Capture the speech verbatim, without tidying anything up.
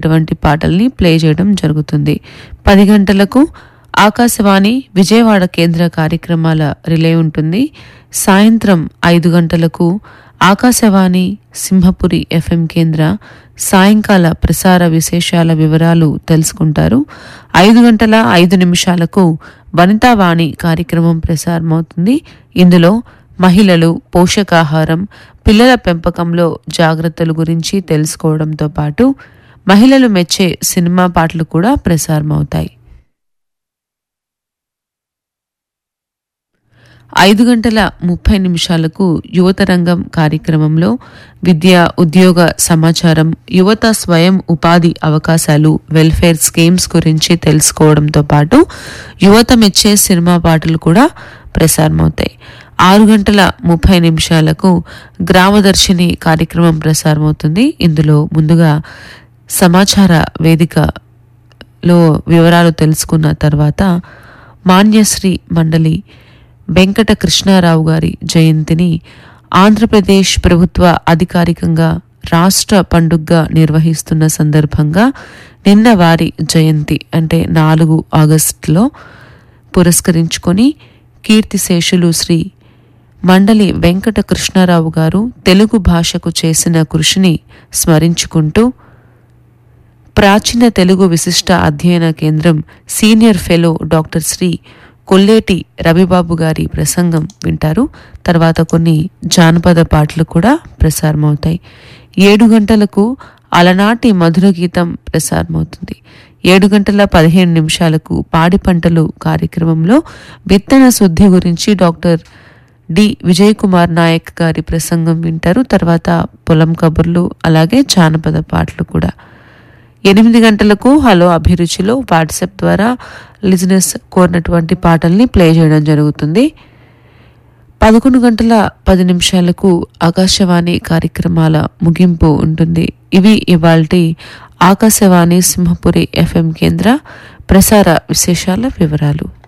కోరినటువంటి పాటల్ని ప్లే చేయడం జరుగుతుంది. పది గంటలకు ఆకాశవాణి విజయవాడ కేంద్ర కార్యక్రమాల రిలే ఉంటుంది. సాయంత్రం ఐదు గంటలకు ఆకాశవాణి సింహపురి ఎఫ్ఎం కేంద్ర సాయంకాల ప్రసార విశేషాల వివరాలు తెలుసుకుంటారు. ఐదు గంటల ఐదు నిమిషాలకు వనితావాణి కార్యక్రమం ప్రసారమవుతుంది. ఇందులో మహిళలు, పోషకాహారం, పిల్లల పెంపకంలో జాగ్రత్తల గురించి తెలుసుకోవడంతో పాటు మహిళలు మెచ్చే సినిమా పాటలు కూడా ప్రసారమవుతాయి. ఐదు గంటల ముప్పై నిమిషాలకు యువత రంగం కార్యక్రమంలో విద్య, ఉద్యోగ సమాచారం, యువత స్వయం ఉపాధి అవకాశాలు, వెల్ఫేర్ స్కీమ్స్ గురించి తెలుసుకోవడంతో పాటు యువత మెచ్చే సినిమా పాటలు కూడా ప్రసారమవుతాయి. ఆరు గంటల ముప్పై నిమిషాలకు గ్రామదర్శిని కార్యక్రమం ప్రసారమవుతుంది. ఇందులో ముందుగా సమాచార వేదికలో వివరాలు తెలుసుకున్న తర్వాత మాన్యశ్రీ మండలి వెంకట కృష్ణారావు గారి జయంతిని ఆంధ్రప్రదేశ్ ప్రభుత్వ అధికారికంగా రాష్ట్ర పండుగగా నిర్వహిస్తున్న సందర్భంగా నిన్న వారి జయంతి అంటే నాలుగు ఆగస్టులో పురస్కరించుకొని కీర్తిశేషులు శ్రీ మండలి వెంకట కృష్ణారావు గారు తెలుగు భాషకు చేసిన కృషిని స్మరించుకుంటూ ప్రాచీన తెలుగు విశిష్ట అధ్యయన కేంద్రం senior fellow doctor Shri కొల్లేటి Ravibabu గారి ప్రసంగం వింటారు. తర్వాత కొన్ని జానపద పాటలు కూడా ప్రసారమవుతాయి. ఏడు గంటలకు అలనాటి మధుర గీతం ప్రసారమవుతుంది. ఏడు గంటల పదిహేను నిమిషాలకు పాడి పంటలు కార్యక్రమంలో విత్తన శుద్ధి గురించి డాక్టర్ డి విజయ్ కుమార్ నాయక్ గారి ప్రసంగం వింటారు. తర్వాత పొలం కబుర్లు, అలాగే జానపద పాటలు కూడా. ఎనిమిది గంటలకు హలో అభిరుచిలో వాట్సాప్ ద్వారా లిజనర్స్ కోరినటువంటి పాటల్ని ప్లే చేయడం జరుగుతుంది. పదకొండు గంటల పది నిమిషాలకు ఆకాశవాణి కార్యక్రమాల ముగింపు ఉంటుంది. ఇవి ఇవాల్టి ఆకాశవాణి సింహపురి ఎఫ్ఎం కేంద్ర ప్రసార విశేషాల వివరాలు.